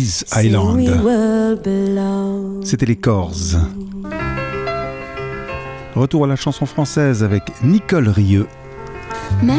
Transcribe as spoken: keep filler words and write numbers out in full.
Please Island. C'était les Corrs. Retour à la chanson française avec Nicole Rieu. Même